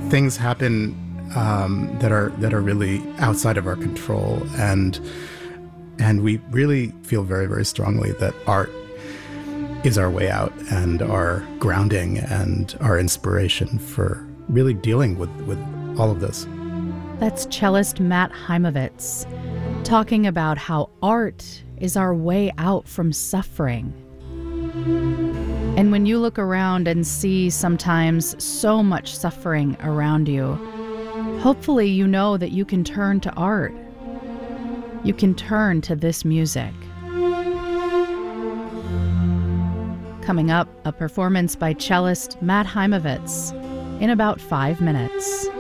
things happen that are really outside of our control, and we really feel very, very strongly that art is our way out and our grounding and our inspiration for really dealing with all of this. That's cellist Matt Heimovitz talking about how art is our way out from suffering. And when you look around and see sometimes so much suffering around you, hopefully you know that you can turn to art. You can turn to this music. Coming up, a performance by cellist Matt Heimovitz in about 5 minutes.